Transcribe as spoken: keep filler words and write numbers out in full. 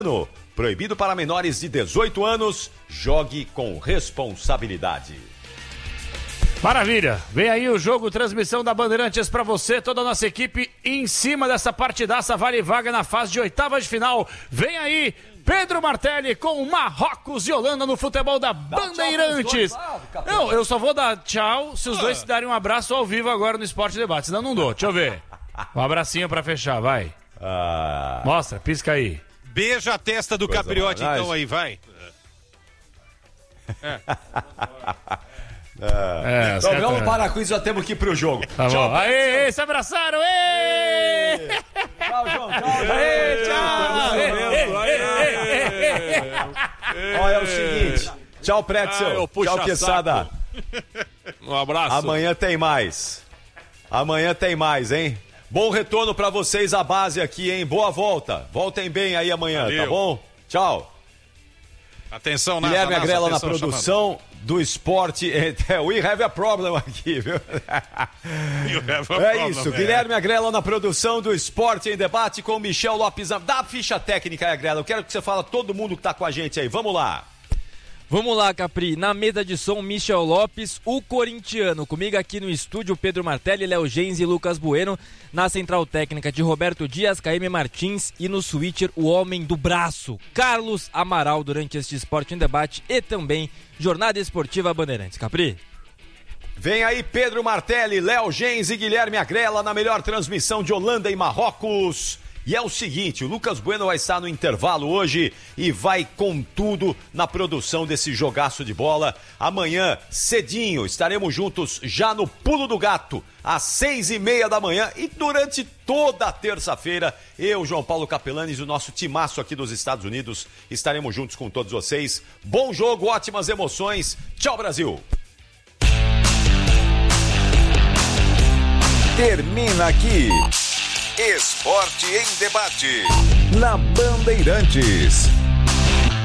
Proibido para menores de dezoito anos. Jogue com responsabilidade. Maravilha, vem aí o jogo, transmissão da Bandeirantes pra você, toda a nossa equipe em cima dessa partidaça, vale vaga na fase de oitavas de final. Vem aí Pedro Martelli com Marrocos e Holanda no futebol da Bandeirantes. Não, eu só vou dar tchau se os dois se darem um abraço ao vivo agora no Esporte Debate, senão não dou. Deixa eu ver. Um abracinho pra fechar, vai. Ah. Mostra, pisca aí. Beija a testa do Coisa Capriote, então, nice. Aí, vai. É. É, então vamos cara... parar com isso, já temos que ir pro jogo. Tá tchau, bom. Aê, aê, se abraçaram, aê! Tchau, João, tchau. Aê, tchau. Olha, é o seguinte, tchau, Pretzel, ah, tchau, Quesada. Um abraço. Amanhã tem mais. Amanhã tem mais, hein? Bom retorno pra vocês, a base aqui, hein? Boa volta. Voltem bem aí amanhã, valeu. Tá bom? Tchau. Atenção, na Guilherme Agrela na produção chamando. Do esporte. We have a problem aqui, viu? É problem, isso, é. Guilherme Agrela na produção do Esporte em Debate com Michel Lopes. Dá a ficha técnica aí, Agrela. Eu quero que você fale todo mundo que tá com a gente aí. Vamos lá. Vamos lá, Capri. Na mesa de som, Michel Lopes, o corintiano. Comigo aqui no estúdio, Pedro Martelli, Léo Gens e Lucas Bueno. Na central técnica de Roberto Dias, K M Martins. E no switcher, o homem do braço, Carlos Amaral, durante este Esporte em Debate. E também Jornada Esportiva Bandeirantes. Capri. Vem aí Pedro Martelli, Léo Gens e Guilherme Agrela na melhor transmissão de Holanda e Marrocos. E é o seguinte, o Lucas Bueno vai estar no intervalo hoje e vai com tudo na produção desse jogaço de bola. Amanhã, cedinho, estaremos juntos já no Pulo do Gato, às seis e meia da manhã. E durante toda a terça-feira, eu, João Paulo Capelanes e o nosso timaço aqui dos Estados Unidos, estaremos juntos com todos vocês. Bom jogo, ótimas emoções. Tchau, Brasil! Termina aqui Esporte em Debate, na Bandeirantes.